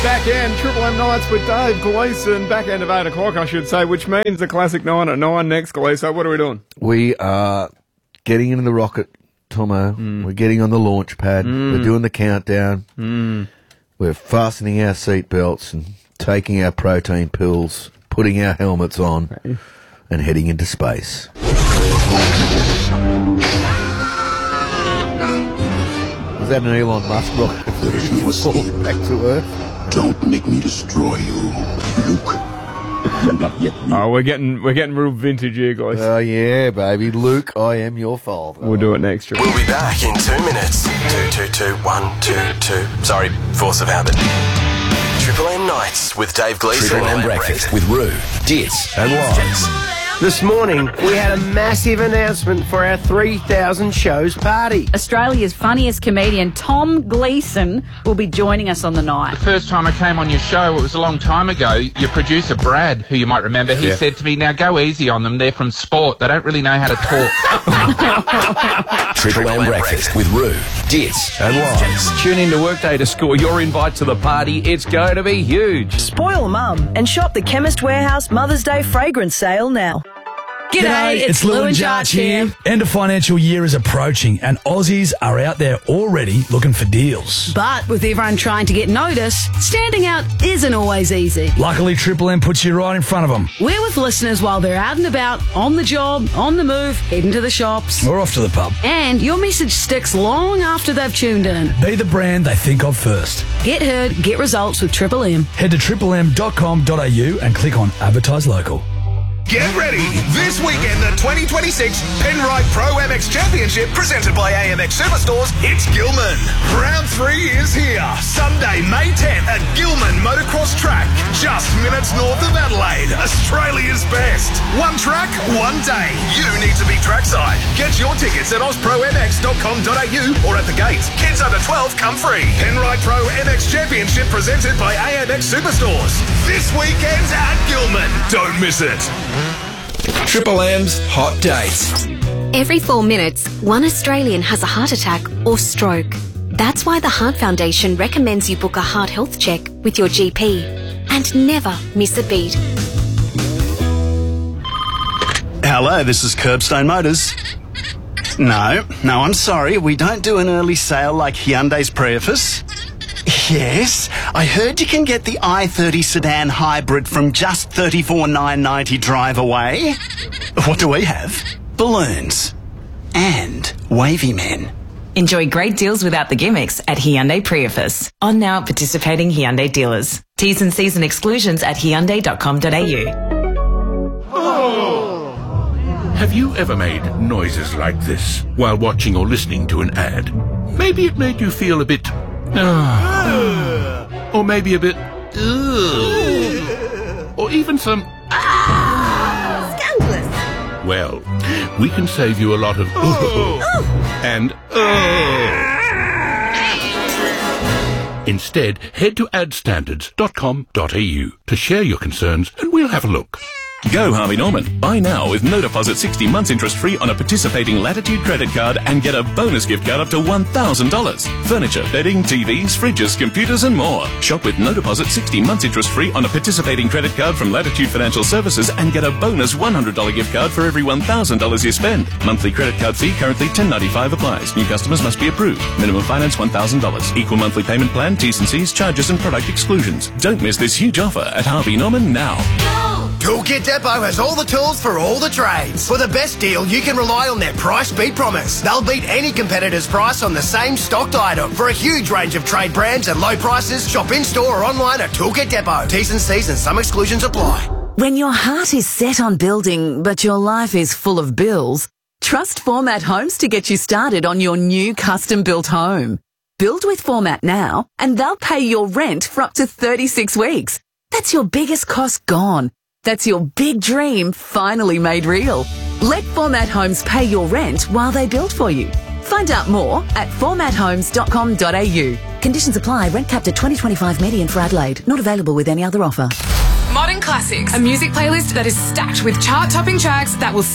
Back end, Triple M Nights with Dave Gleeson. Back end of 8 o'clock, I should say, which means the classic 9 at 9 next, Gleeson. What are we doing? We are getting into the rocket, Tomo. We're getting on the launch pad. We're doing the countdown. We're fastening our seatbelts and taking our protein pills, putting our helmets on, and heading into space. Was that an Elon Musk rocket that was falling back to Earth? Don't make me destroy you, Luke. You're not yet me. Oh, we're getting real vintage here, guys. Oh, yeah, baby. Luke, I am your father. We'll do it next year. We'll be back in 2 minutes. 222-122. Sorry, force of habit. Triple M Nights with Dave Gleeson. Triple M Breakfast with Roo, Dits and Logs. This morning, we had a massive announcement for our 3,000 shows party. Australia's funniest comedian, Tom Gleeson, will be joining us on the night. The first time I came on your show, it was a long time ago, your producer, Brad, who you might remember, he said to me, now go easy on them, they're from sport, they don't really know how to talk. Triple M Breakfast with Roo, Dits and Logs. Tune in to Workday to score your invite to the party. It's going to be huge. Spoil mum and shop the Chemist Warehouse Mother's Day fragrance sale now. G'day, it's Lou and Jarch here. End of financial year is approaching and Aussies are out there already looking for deals. But with everyone trying to get noticed, standing out isn't always easy. Luckily, Triple M puts you right in front of them. We're with listeners while they're out and about, on the job, on the move, heading to the shops. Or off to the pub. And your message sticks long after they've tuned in. Be the brand they think of first. Get heard, get results with Triple M. Head to triplem.com.au and click on Advertise Local. Get ready! This weekend, the 2026 Penrite Pro MX Championship presented by AMX Superstores, it's Gilman. Round 3 is here. Sunday, May 10th at Gilman Motocross Track, just minutes north of Adelaide, Australia's best. One track, one day. You need to be trackside. Get your tickets at ozpromx.com.au or at the gates. Kids under 12 come free. Penrite Pro MX Championship presented by AMX Superstores. This weekend's at Gilman. Don't miss it. Triple M's Hot Dates. Every 4 minutes, one Australian has a heart attack or stroke. That's why the Heart Foundation recommends you book a heart health check with your GP and never miss a beat. Hello, this is Curbstone Motors. No, I'm sorry, we don't do an early sale like Hyundai's Prius. Yes, I heard you can get the i30 sedan hybrid from just $34,990 drive away. What do we have? Balloons. And wavy men. Enjoy great deals without the gimmicks at Hyundai Prius. On now at participating Hyundai dealers. T's and C's and exclusions at hyundai.com.au. Have you ever made noises like this while watching or listening to an ad? Maybe it made you feel a bit... or maybe a bit... or even some... Scandalous. Well, we can save you a lot of... and... Instead, head to adstandards.com.au to share your concerns and we'll have a look. Go Harvey Norman. Buy now with no deposit 60 months interest free on a participating Latitude credit card and get a bonus gift card up to $1,000. Furniture, bedding, TVs, fridges, computers and more. Shop with no deposit 60 months interest free on a participating credit card from Latitude Financial Services and get a bonus $100 gift card for every $1,000 you spend. Monthly credit card fee currently $10.95 applies. New customers must be approved. Minimum finance $1,000. Equal monthly payment plan, T's and C's, charges and product exclusions. Don't miss this huge offer at Harvey Norman now. Toolkit Depot has all the tools for all the trades. For the best deal, you can rely on their price beat promise. They'll beat any competitor's price on the same stocked item. For a huge range of trade brands and low prices, shop in-store or online at Toolkit Depot. T's and C's and some exclusions apply. When your heart is set on building, but your life is full of bills, trust Format Homes to get you started on your new custom-built home. Build with Format now, and they'll pay your rent for up to 36 weeks. That's your biggest cost gone. That's your big dream finally made real. Let Format Homes pay your rent while they build for you. Find out more at formathomes.com.au. Conditions apply. Rent capped at 2025 median for Adelaide. Not available with any other offer. Modern Classics, a music playlist that is stacked with chart-topping tracks that will